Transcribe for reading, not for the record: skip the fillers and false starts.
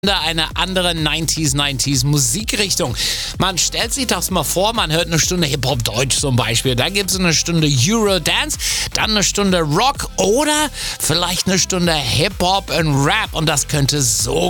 eine andere 90s Musikrichtung. Man stellt sich das mal vor, man hört eine Stunde Hip-Hop Deutsch zum Beispiel, dann gibt es eine Stunde Eurodance, dann eine Stunde Rock oder vielleicht eine Stunde Hip-Hop und Rap und das könnte so